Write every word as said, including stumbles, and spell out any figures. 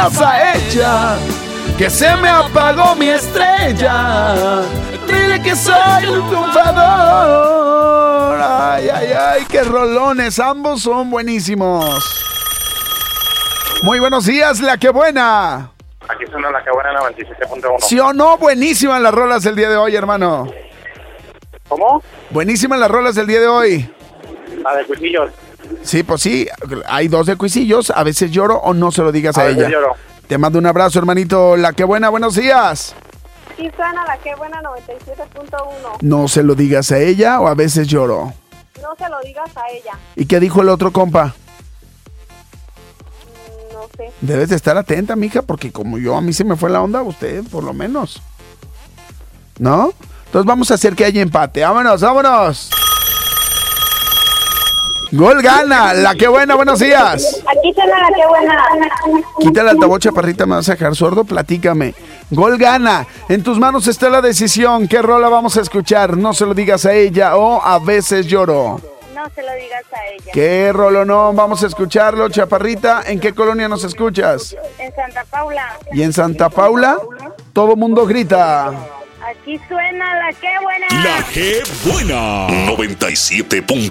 digas a ella que se me apagó mi estrella. Dile que soy un triunfador. Ay, ay, ay, qué rolones. Ambos son buenísimos. Muy buenos días, La Que Buena. Aquí suena La Que Buena noventa y siete punto uno. ¿Sí o no? Buenísimas las rolas del día de hoy, hermano. ¿Cómo? Buenísimas las rolas del día de hoy. La de Cuisillos. Sí, pues sí, hay dos de Cuisillos. A veces lloro o no se lo digas a, A ella. veces lloro. Te mando un abrazo, hermanito. La Que Buena, buenos días. Sí, suena La Que Buena noventa y siete punto uno. No se lo digas a ella o a veces lloro. No se lo digas a ella. ¿Y qué dijo el otro compa? No sé. Debes de estar atenta, mija, porque como yo, a mí se me fue la onda, usted por lo menos. ¿No? Entonces vamos a hacer que haya empate. ¡Vámonos, vámonos! Gol gana, La Que Buena, buenos días. Aquí suena La Que Buena. Quita el altavoz, chaparrita, me vas a dejar sordo, platícame. Gol gana, en tus manos está la decisión. ¿Qué rola vamos a escuchar? No se lo digas a ella o a veces lloro. No se lo digas a ella. ¿Qué rolo no? Vamos a escucharlo, chaparrita. ¿En qué colonia nos escuchas? En Santa Paula. Y en Santa Paula, todo mundo grita. Aquí suena La Que Buena. La Que Buena noventa y siete punto uno.